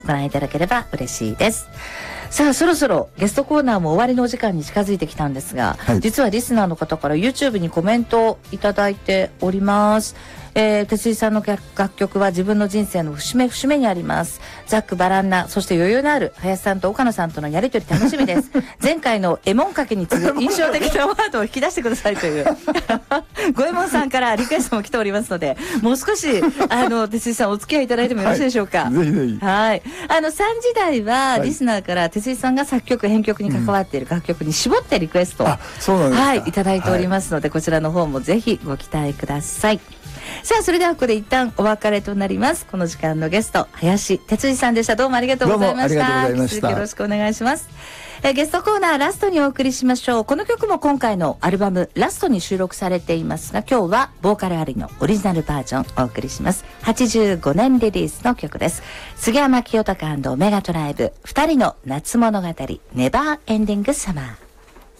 ご覧いただければ嬉しいです。さあ、そろそろゲストコーナーも終わりのお時間に近づいてきたんですが、実はリスナーの方から YouTube にコメントをいただいております。哲井さんの楽曲は自分の人生の節目節目にあります。ざっくばらんな、そして余裕のある林さんと岡野さんとのやりとり楽しみです。前回のエモンかけに次ぐ印象的なワードを引き出してくださいという五右衛門さんからリクエストも来ておりますので、もう少し哲井さんお付き合いいただいてもよろしいでしょうか。 ぜひぜひ。 はい。3時台はリスナーから哲井さんが作曲編曲に関わっている楽曲に絞ってリクエストを、 そうなんですか。 はい、いただいておりますので、こちらの方もぜひご期待ください。さあ、それではここで一旦お別れとなります。この時間のゲスト林哲司さんでした。どうもありがとうございました。 どうもありがとうございました。 よろしくお願いします。ゲストコーナーラストにお送りしましょう。この曲も今回のアルバムラストに収録されていますが、今日はボーカルありのオリジナルバージョンお送りします。85年リリースの曲です。杉山清貴&メガトライブ2人の夏物語ネバーエンディングサマー。